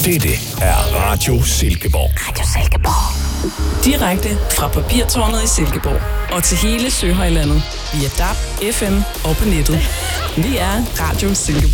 Dette er Radio Silkeborg. Radio Silkeborg. Direkte fra Papirtårnet i Silkeborg og til hele Søhøjlandet via DAB, FM og på nettet. Vi er Radio Silkeborg.